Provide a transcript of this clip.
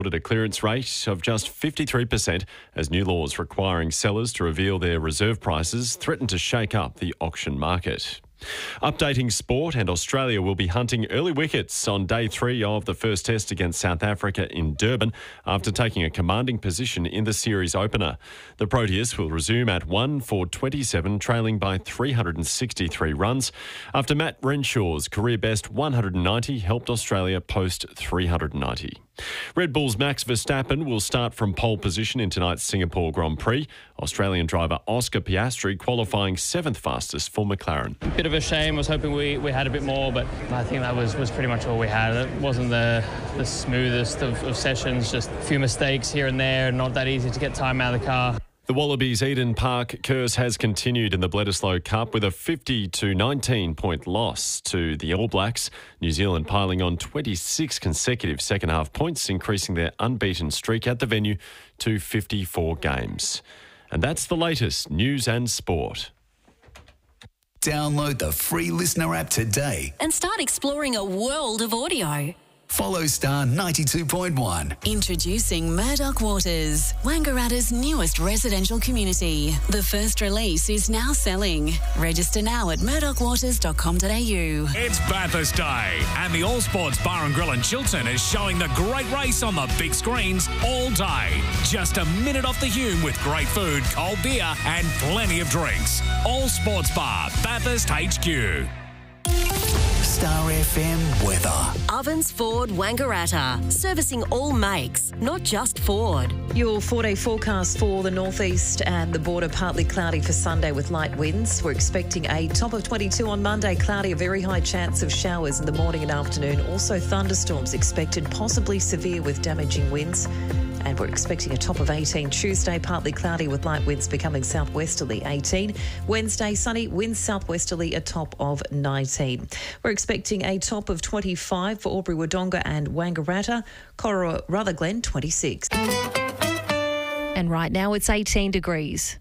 at a clearance rate of just 53% as new laws requiring sellers to reveal their reserve prices threaten to shake up the auction market. Updating sport, and Australia will be hunting early wickets on day 3 of the first test against South Africa in Durban after taking a commanding position in the series opener. The Proteas will resume at 1 for 27, trailing by 363 runs after Matt Renshaw's career best 190 helped Australia post 390. Red Bull's Max Verstappen will start from pole position in tonight's Singapore Grand Prix. Australian driver Oscar Piastri qualifying 7th fastest for McLaren. Bit of a shame. I was hoping we had a bit more, but I think that was pretty much all we had. It wasn't the smoothest of sessions, just a few mistakes here and there, not that easy to get time out of the car. The Wallabies' Eden Park curse has continued in the Bledisloe Cup with a 50-19 point loss to the All Blacks. New Zealand piling on 26 consecutive second-half points, increasing their unbeaten streak at the venue to 54 games. And that's the latest news and sport. Download the free Listener app today and start exploring a world of audio. Follow Star 92.1. Introducing Murdoch Waters, Wangaratta's newest residential community. The first release is now selling. Register now at murdochwaters.com.au. It's Bathurst Day, and the All Sports Bar and Grill in Chiltern is showing the great race on the big screens all day. Just a minute off the Hume with great food, cold beer, and plenty of drinks. All Sports Bar, Bathurst HQ. Star FM weather. Ovens Ford Wangaratta, servicing all makes, not just Ford. Your 4-day forecast for the northeast and the border, partly cloudy for Sunday with light winds. We're expecting a top of 22 on Monday, cloudy, a very high chance of showers in the morning and afternoon. Also thunderstorms expected, possibly severe with damaging winds. And we're expecting a top of 18 Tuesday, partly cloudy with light winds becoming southwesterly 18. Wednesday, sunny, winds southwesterly, a top of 19. We're expecting a top of 25 for Albury Wodonga and Wangaratta, Corowa Rutherglen 26. And right now it's 18 degrees.